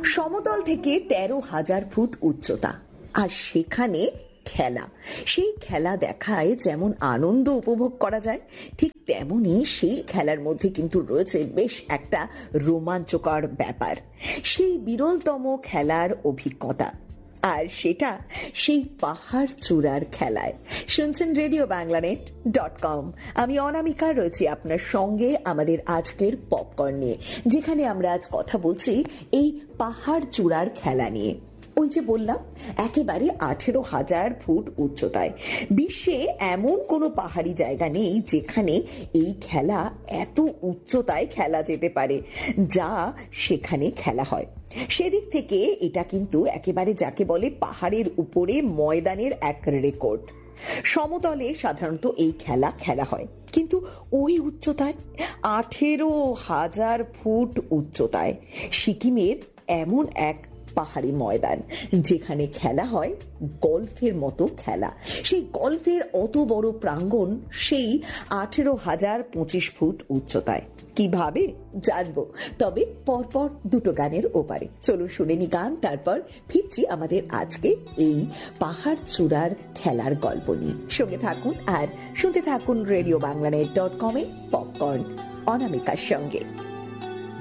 সমতল থেকে 13,000 ফুট উচ্চতা, আর সেখানে খেলা। সেই খেলা দেখায় যেমন আনন্দ উপভোগ করা যায়, ঠিক তেমনি সেই খেলার মধ্যে কিন্তু রয়েছে বেশ একটা রোমাঞ্চকর ব্যাপার, সেই বিরলতম খেলার অভিজ্ঞতা। আর সেটা সেই পাহাড় চূড়ার খেলায়। শুনছেন RadioBanglaNet.com। আমি অনামিকা রয়েছি আপনার সঙ্গে আমাদের আজকের পপকর্ন নিয়ে, যেখানে আমরা আজ কথা বলছি এই পাহাড় চূড়ার খেলা নিয়ে। ওই যে বললাম, একেবারে 18,000 ফুট উচ্চতায়। বিশ্বে এমন কোনো পাহাড়ি জায়গা নেই যেখানে এই খেলা এত উচ্চতায় খেলা যেতে পারে, যা সেখানে খেলা হয়। সেদিক থেকে এটা কিন্তু একেবারে যাকে বলে পাহাড়ের উপরে ময়দানের এক রেকর্ড। সমতলে সাধারণত এই খেলা খেলা হয়, কিন্তু ওই উচ্চতায় 18,000 ফুট উচ্চতায় সিকিমের এমন এক পাহাড়ি ময়দান, যেখানে খেলা হয় গল্ফের মতো খেলা। সেই গল্ফের অত বড় প্রাঙ্গণ সেই 18,025 ফুট উচ্চতায়। কিভাবে জানবো, তবে পরপর দুটো গানের ওপারে। চলুন শুনে নি গান, তারপর ফিরছি আমাদের আজকে এই পাহাড় চূড়ার খেলার গল্প নিয়ে। সঙ্গে থাকুন আর শুনতে থাকুন RadioBanglaNet.com-এ পপকর্ন অনামিকার সঙ্গে।